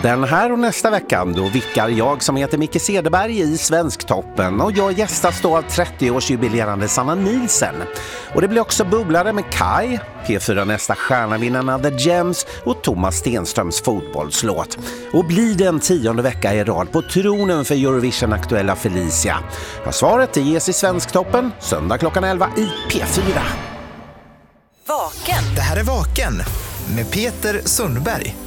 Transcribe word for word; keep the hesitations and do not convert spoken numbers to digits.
Den här och nästa veckan då vickar jag som heter Micke Cederberg i Svensktoppen och jag gästas då av trettio-årsjubilerande Sanna Nielsen. Och det blir också bubblare med Kai, P fyra nästa stjärnavinnarna The Gems och Thomas Stenströms fotbollslåt. Och blir det en tionde vecka i rad på tronen för Eurovision-aktuella Felicia? Ja, svaret ges i Svensktoppen söndag klockan elva i P fyra. Vaken. Det här är Vaken med Peter Sundberg.